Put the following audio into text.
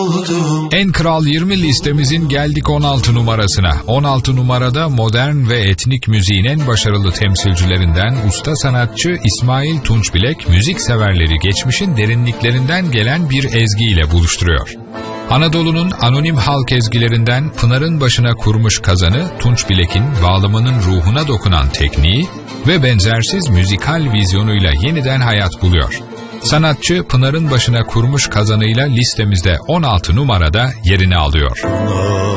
buldum. En Kral 20 listemizin geldik 16 numarasına. 16 numarada modern ve etnik müziğin en başarılı temsilcilerinden usta sanatçı İsmail Tunçbilek, müzik severleri geçmişin derinliklerinden gelen bir ezgiyle buluşturuyor. Anadolu'nun anonim halk ezgilerinden Pınar'ın başına kurmuş kazanı, Tunçbilek'in bağlamanın ruhuna dokunan tekniği ve benzersiz müzikal vizyonuyla yeniden hayat buluyor. Sanatçı Pınar'ın başına kurmuş kazanıyla listemizde 16 numarada yerini alıyor.